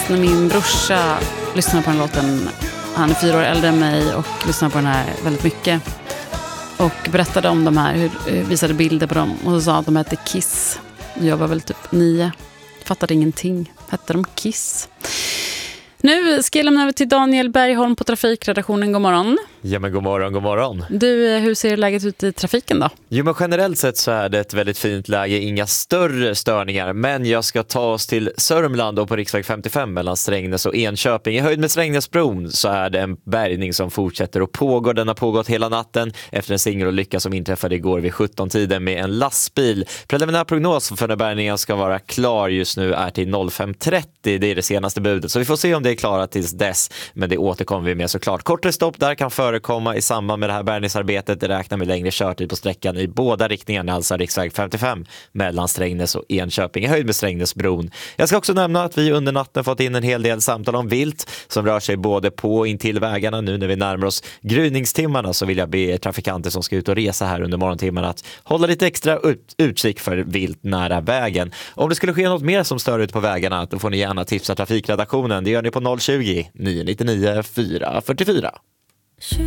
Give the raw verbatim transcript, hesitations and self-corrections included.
när min brorsa lyssnar på den låten. Han är fyra år äldre än mig och lyssnar på den här väldigt mycket. Och berättade om de här, hur, visade bilder på dem. Och så sa att de hette Kiss. Jag var väl typ nio. Fattade ingenting. Hette de Kiss? Nu ska jag lämna över till Daniel Bergholm på Trafikredaktionen. God morgon. Ja men god morgon, god morgon. Du, hur ser läget ut i trafiken då? Jo men generellt sett så är det ett väldigt fint läge, inga större störningar. Men jag ska ta oss till Sörmland och på riksväg femtiofem mellan Strängnäs och Enköping. I höjd med Strängnäsbron så är det en bärgning som fortsätter och pågår. Den har pågått hela natten efter en singelolycka som inträffade igår vid sjutton-tiden med en lastbil. Preliminär prognos för när bärgningen ska vara klar just nu är till fem trettio. Det är det senaste budet. Så vi får se om det är klarat tills dess. Men det återkommer vi med såklart. Kortare stopp där kan förekomma i samband med det här bärgningsarbetet. Det räknar med längre körtid på sträckan i båda riktningarna, alltså riksväg femtiofem mellan Strängnäs och Enköping i höjd med Strängnäsbron. Jag ska också nämna att vi under natten fått in en hel del samtal om vilt som rör sig både på och in till vägarna. Nu när vi närmar oss gryningstimmarna så vill jag be trafikanter som ska ut och resa här under morgontimmarna att hålla lite extra ut- utkik för vilt nära vägen. Om det skulle ske något mer som stör ut på vägarna, då får ni gärna tipsa trafikredaktionen. Det gör ni på noll tjugo, nio nio nio, fyra fyra fyra.